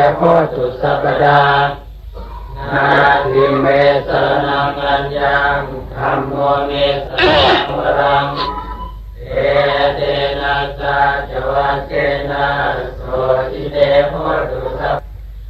โพตุสัพพดานาทิเมสรณังอัญญังธัมโมเมสรณังวรังเอเตนะสะจวัคเกนะโสติเตโพตุสัพ